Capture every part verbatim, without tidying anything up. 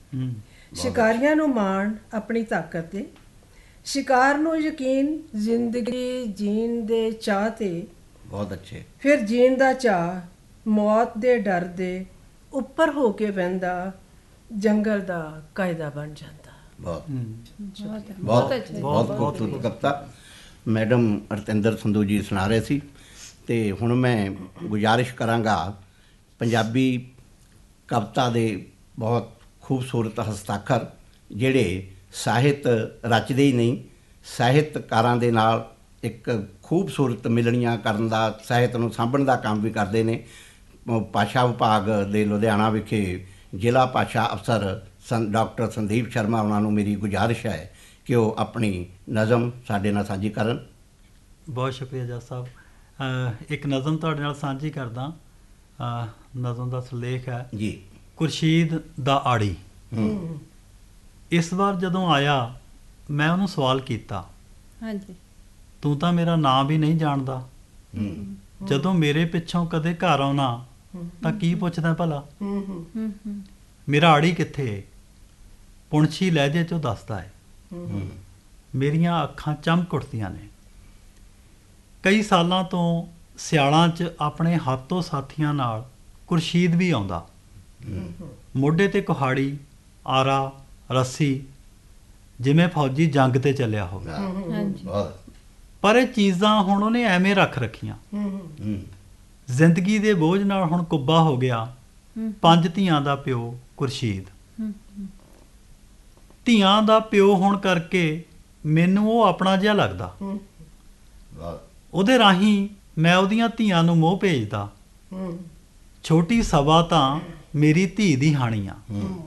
ਸ਼ਿਕਾਰੀਆਂ ਨੂੰ ਮਾਣ ਆਪਣੀ ਤਾਕਤ 'ਤੇ, ਸ਼ਿਕਾਰ ਨੂੰ ਯਕੀਨ ਜ਼ਿੰਦਗੀ ਜੀਣ ਦੇ ਚਾਅ 'ਤੇ, ਬਹੁਤ ਅੱਛੇ। ਫਿਰ ਜੀਣ ਦਾ ਚਾਅ ਮੌਤ ਦੇ ਡਰ ਦੇ ਉੱਪਰ ਹੋ ਕੇ ਬਹਿੰਦਾ ਜੰਗਲ ਦਾ ਕਾਇਦਾ ਬਣ ਜਾਂਦਾ। ਬਹੁਤ ਬਹੁਤ ਬਹੁਤ ਖੂਬਸੂਰਤ ਕਵਿਤਾ ਮੈਡਮ ਰਤਿੰਦਰ ਸੰਧੂ ਜੀ ਸੁਣਾ ਰਹੇ ਸੀ। ਅਤੇ ਹੁਣ ਮੈਂ ਗੁਜ਼ਾਰਿਸ਼ ਕਰਾਂਗਾ, ਪੰਜਾਬੀ ਕਵਿਤਾ ਦੇ ਬਹੁਤ ਖੂਬਸੂਰਤ ਹਸਤਾਖਰ ਜਿਹੜੇ ਸਾਹਿਤ ਰਚਦੇ ਹੀ ਨਹੀਂ, ਸਾਹਿਤਕਾਰਾਂ ਦੇ ਨਾਲ ਇੱਕ ਖੂਬਸੂਰਤ ਮਿਲਣੀਆਂ ਕਰਨ ਦਾ, ਸਾਹਿਤ ਨੂੰ ਸਾਂਭਣ ਦਾ ਕੰਮ ਵੀ ਕਰਦੇ ਨੇ। ਭਾਸ਼ਾ ਵਿਭਾਗ ਦੇ ਲੁਧਿਆਣਾ ਵਿਖੇ ਜ਼ਿਲ੍ਹਾ ਭਾਸ਼ਾ ਅਫਸਰ ਸੰ ਡਾਕਟਰ ਸੰਦੀਪ ਸ਼ਰਮਾ ਉਹਨਾਂ ਨੂੰ ਮੇਰੀ ਗੁਜ਼ਾਰਿਸ਼ ਹੈ ਕਿ ਉਹ ਆਪਣੀ ਨਜ਼ਮ ਸਾਡੇ ਨਾਲ ਸਾਂਝੀ ਕਰਨ। ਬਹੁਤ ਸ਼ੁਕਰੀਆ ਜੱਜ ਸਾਹਿਬ। ਇੱਕ ਨਜ਼ਮ ਤੁਹਾਡੇ ਨਾਲ ਸਾਂਝੀ ਕਰਦਾ। ਨਜ਼ਮ ਦਾ ਸੁਲੇਖ ਹੈ ਜੀ, ਖੁਰਸ਼ੀਦ ਦਾ ਆੜੀ। ਇਸ ਵਾਰ ਜਦੋਂ ਆਇਆ ਮੈਂ ਉਹਨੂੰ ਸਵਾਲ ਕੀਤਾ, ਹਾਂਜੀ ਤੂੰ ਤਾਂ ਮੇਰਾ ਨਾਂ ਵੀ ਨਹੀਂ ਜਾਣਦਾ, ਜਦੋਂ ਮੇਰੇ ਪਿੱਛੋਂ ਕਦੇ ਘਰ ਆਉਣਾ ਤਾਂ ਕੀ ਪੁੱਛਦਾ ਭਲਾ, ਮੇਰਾ ਆੜੀ ਕਿੱਥੇ, ਪੁਣਛੀ ਲਹਿਜੇ 'ਚੋਂ ਦੱਸਦਾ ਹੈ, ਮੇਰੀਆਂ ਅੱਖਾਂ ਚਮਕ ਉੱਠਦੀਆਂ ਨੇ। ਕਈ ਸਾਲਾਂ ਤੋਂ ਸਿਆਲਾਂ 'ਚ ਆਪਣੇ ਹੱਥੋਂ ਸਾਥੀਆਂ ਨਾਲ ਖੁਰਸ਼ੀਦ ਵੀ ਆਉਂਦਾ, ਮੋਢੇ 'ਤੇ ਕੁਹਾੜੀ, ਆਰਾ, ਰੱਸੀ, ਜਿਵੇਂ ਫੌਜੀ ਜੰਗ 'ਤੇ ਚੱਲਿਆ ਹੋਵੇ। ਪਰ ਇਹ ਚੀਜ਼ਾਂ ਹੁਣ ਉਹਨੇ ਐਵੇਂ ਰੱਖ ਰੱਖੀਆਂ। ਜ਼ਿੰਦਗੀ ਦੇ ਬੋਝ ਨਾਲ ਹੁਣ ਕੁੱਬਾ ਹੋ ਗਿਆ ਪੰਜ ਧੀਆਂ ਦਾ ਪਿਓ ਖੁਰਸ਼ੀਦ। ਧੀਆਂ ਦਾ ਪਿਓ ਹੋਣ ਕਰਕੇ ਮੈਨੂੰ ਉਹ ਆਪਣਾ ਜਿਹਾ ਲੱਗਦਾ। ਉਹਦੇ ਰਾਹੀਂ ਮੈਂ ਉਹਦੀਆਂ ਧੀਆਂ ਨੂੰ ਮੋਹ ਭੇਜਦਾ। ਛੋਟੀ ਸਭਾ ਤਾਂ ਮੇਰੀ ਧੀ ਦੀ ਹਾਣੀ ਆ।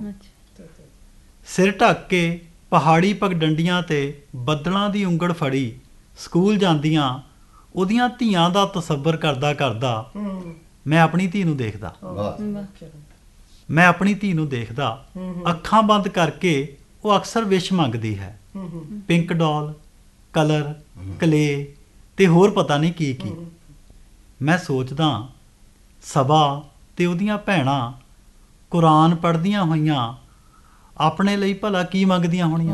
ਸਿਰ ਢੱਕ ਕੇ ਪਹਾੜੀ ਪਗਡੰਡੀਆਂ 'ਤੇ ਬੱਦਲਾਂ ਦੀ ਉਂਗਲ ਫੜੀ ਸਕੂਲ ਜਾਂਦੀਆਂ ਉਹਦੀਆਂ ਧੀਆਂ ਦਾ ਤਸੱਵਰ ਕਰਦਾ ਕਰਦਾ ਮੈਂ ਆਪਣੀ ਧੀ ਨੂੰ ਦੇਖਦਾ। ਮੈਂ ਆਪਣੀ ਧੀ ਨੂੰ ਦੇਖਦਾ। ਅੱਖਾਂ ਬੰਦ ਕਰਕੇ ਉਹ ਅਕਸਰ ਵਿਸ਼ ਮੰਗਦੀ ਹੈ, ਪਿੰਕ ਡਾਲ, ਕਲਰ, ਕਲੇ ਅਤੇ ਹੋਰ ਪਤਾ ਨਹੀਂ ਕੀ ਕੀ। ਮੈਂ ਸੋਚਦਾ ਸਭਾ ਅਤੇ ਉਹਦੀਆਂ ਭੈਣਾਂ ਕੁਰਾਨ ਪੜ੍ਹਦੀਆਂ ਹੋਈਆਂ ਆਪਣੇ ਲਈ ਭਲਾ ਕੀ ਮੰਗਦੀਆਂ ਹੋਣੀਆਂ।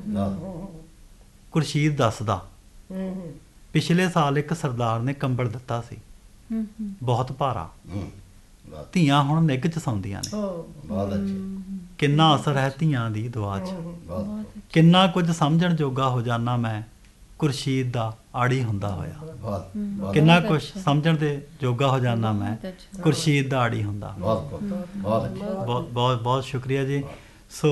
ਖੁਰਸ਼ੀਦ ਦੱਸਦਾ, ਪਿਛਲੇ ਸਾਲ ਇੱਕ ਸਰਦਾਰ ਨੇ ਕੰਬਲ ਦਿੱਤਾ ਸੀ, ਬਹੁਤ ਭਾਰਾ। ਧੀਆਂ ਹੁਣ ਨਿੱਘ 'ਚ ਸੌਂਦੀਆਂ ਨੇ। ਕਿੰਨਾ ਅਸਰ ਹੈ ਧੀਆਂ ਦੀ ਦੁਆ 'ਚ। ਕਿੰਨਾ ਕੁਝ ਸਮਝਣ ਜੋਗਾ ਹੋ ਜਾਂਦਾ ਮੈਂ ਖੁਰਸ਼ੀਦ ਦਾ ਆੜੀ ਹੁੰਦਾ ਹੋਇਆ। ਕਿੰਨਾ ਕੁਝ ਸਮਝਣ ਦੇ ਜੋਗਾ ਹੋ ਜਾਂਦਾ ਮੈਂ ਖੁਰਸ਼ੀਦ ਦਾ ਆੜੀ ਹੁੰਦਾ। ਬਹੁਤ ਬਹੁਤ ਬਹੁਤ ਸ਼ੁਕਰੀਆ ਜੀ। ਸੋ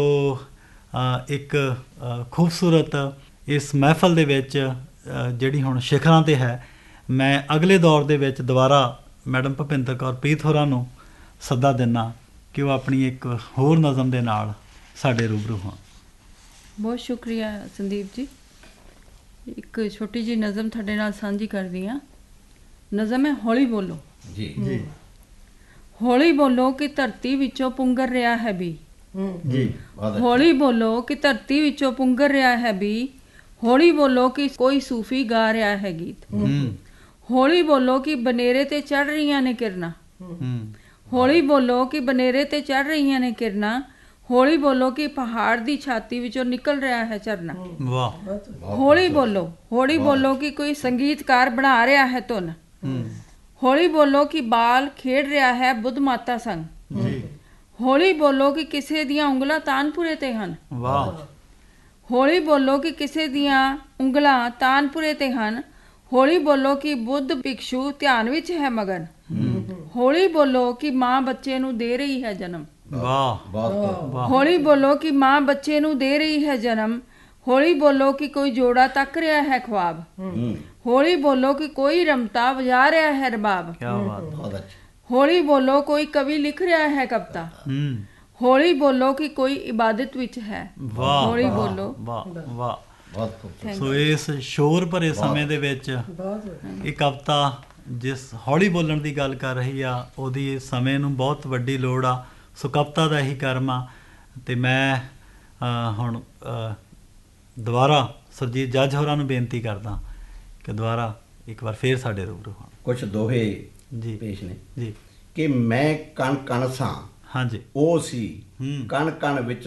ਇੱਕ ਖੂਬਸੂਰਤ ਇਸ ਮਹਿਫਲ ਦੇ ਵਿੱਚ ਜਿਹੜੀ ਹੁਣ ਸਿਖਰਾਂ 'ਤੇ ਹੈ, ਮੈਂ ਅਗਲੇ ਦੌਰ ਦੇ ਵਿੱਚ ਦੁਬਾਰਾ ਮੈਡਮ ਭੁਪਿੰਦਰ ਕੌਰ ਪ੍ਰੀਤ ਹੋਰਾਂ ਨੂੰ ਸੱਦਾ ਦਿੰਦਾ ਕਿ ਉਹ ਆਪਣੀ ਇੱਕ ਹੋਰ ਨਜ਼ਮ ਦੇ ਨਾਲ ਸਾਡੇ ਰੂਬਰੂ ਹੋਣ। ਬਹੁਤ ਸ਼ੁਕਰੀਆ ਸੰਦੀਪ ਜੀ। ਇੱਕ ਛੋਟੀ ਜਿਹੀ ਨਜ਼ਮ ਤੁਹਾਡੇ ਨਾਲ ਸਾਂਝੀ ਕਰਦੀ ਹਾਂ। ਨਜ਼ਮ ਹੈ ਹੌਲੀ ਬੋਲੋ। ਜੀ ਜੀ। ਹੌਲੀ ਬੋਲੋ ਕਿ ਧਰਤੀ ਵਿੱਚੋਂ ਪੁੰਗਰ ਰਿਹਾ ਹੈ ਵੀ। ਜੀ। ਹੌਲੀ ਬੋਲੋ ਕਿ ਧਰਤੀ ਵਿੱਚੋਂ ਪੁੰਗਰ ਰਿਹਾ ਹੈ ਵੀ। ਹੌਲੀ ਬੋਲੋ ਕਿ ਕੋਈ ਸੂਫੀ ਗਾ ਰਿਹਾ ਹੈ ਗੀਤ। ਹੌਲੀ ਬੋਲੋ ਕਿ ਬਨੇਰੇ 'ਤੇ ਚੜ੍ਹ ਰਹੀਆਂ ਨੇ ਕਿਰਨਾਂ। ਹੌਲੀ ਬੋਲੋ ਕਿ ਬਨੇਰੇ 'ਤੇ ਚੜ੍ਹ ਰਹੀਆਂ ਨੇ ਕਿਰਨਾਂ। ਹੌਲੀ ਬੋਲੋ ਕਿ ਪਹਾੜ ਦੀ ਛਾਤੀ ਵਿੱਚੋਂ ਨਿਕਲ ਰਿਹਾ ਹੈ ਝਰਨਾ। ਹੌਲੀ ਬੋਲੋ, ਹੌਲੀ ਬੋਲੋ ਕਿ ਕੋਈ ਸੰਗੀਤਕਾਰ ਬਣਾ ਰਿਹਾ ਹੈ ਧੁਨ। ਹੌਲੀ ਬੋਲੋ ਕਿ ਬਾਲ ਖੇਡ ਰਿਹਾ ਹੈ ਬੁੱਧ ਮਾਤਾ ਸੰਗ। ਹੌਲੀ ਬੋਲੋ ਕਿ ਕਿਸੇ ਦੀਆਂ ਉਂਗਲਾਂ ਤਾਨਪੁਰੇ 'ਤੇ ਹਨ। ਹੌਲੀ ਬੋਲੋ ਕਿ ਕਿਸੇ ਦੀਆਂ ਉਂਗਲਾਂ ਤਾਨਪੁਰੇ 'ਤੇ ਹਨ। ਹੌਲੀ ਬੋਲੋ ਕਿ ਬੁੱਧ ਭਿਕਸ਼ੂ ਧਿਆਨ ਵਿੱਚ ਹੈ ਮਗਨ। ਹੌਲੀ ਬੋਲੋ ਕਿ ਮਾਂ ਬੱਚੇ ਨੂੰ ਦੇ ਰਹੀ ਹੈ ਜਨਮ। ਹੌਲੀ ਬੋਲੋ ਕਿ ਮਾਂ ਬੱਚੇ ਨੂੰ ਦੇ ਰਹੀ ਹੈ ਜਨਮ। ਹੌਲੀ ਬੋਲੋ ਕਿ ਕੋਈ ਜੋੜਾ ਤੱਕ ਰਿਹਾ ਹੈ ਖੁਆਬ। ਹੌਲੀ ਬੋਲੋ ਕਿ ਕੋਈ ਰਮਤਾ ਵਜਾ ਰਿਹਾ ਹੈ ਰਬਾਬ। ਹੌਲੀ ਬੋਲੋ ਕੋਈ ਕਵੀ ਲਿਖ ਰਿਹਾ ਹੈ ਕਵਿਤਾ। ਹੌਲੀ ਬੋਲੋ ਕਿ ਕੋਈ ਇਬਾਦਤ ਵਿੱਚ ਹੈ। ਹੌਲੀ ਬੋਲੋ। ਸੋ ਇਸ ਸ਼ੋਰ ਭਰੇ ਸਮੇਂ ਦੇ ਵਿੱਚ ਇਹ ਕਵਿਤਾ ਜਿਸ ਹੌਲੀ ਬੋਲਣ ਦੀ ਗੱਲ ਕਰ ਰਹੀ ਆ, ਉਹਦੀ ਸਮੇਂ ਨੂੰ ਬਹੁਤ ਵੱਡੀ ਲੋੜ ਆ। ਸੋ ਕਵਿਤਾ ਦਾ ਇਹੀ ਕਰਮ ਆ। ਅਤੇ ਮੈਂ ਹੁਣ ਦੁਬਾਰਾ ਸੁਰਜੀਤ ਜੱਜ ਹੋਰਾਂ ਨੂੰ ਬੇਨਤੀ ਕਰਦਾ ਕਿ ਦੁਬਾਰਾ ਇੱਕ ਵਾਰ ਫੇਰ ਸਾਡੇ ਰੂਬਰੂ ਹੋਣ। ਕੁਛ ਦੋਹੇ ਜੀ ਪੇਸ਼ ਨੇ ਜੀ। ਕਿ ਮੈਂ ਕਣ ਕਣ ਸਾਂ, ਹਾਂਜੀ, ਉਹ ਸੀ ਕਣ ਕਣ ਵਿੱਚ